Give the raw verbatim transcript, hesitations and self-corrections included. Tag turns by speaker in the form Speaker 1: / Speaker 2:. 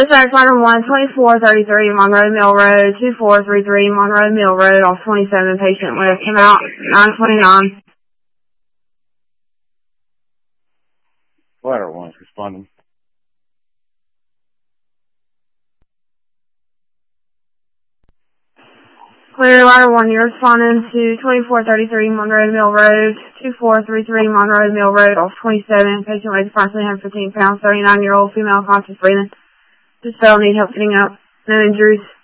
Speaker 1: Dispatch line one, twenty-four thirty-three Monroe Mill Road, two four three three Monroe Mill Road, off twenty-seven, patient with came out nine twenty-nine.
Speaker 2: Ladder one's responding.
Speaker 1: Clear ladder one, you're responding to twenty-four thirty-three Monroe Mill Road, two four three three Monroe Mill Road, off twenty-seven, patient weighs approximately one hundred fifteen pounds, thirty-nine year old female, conscious breathing. Just fell, need help getting up. No injuries.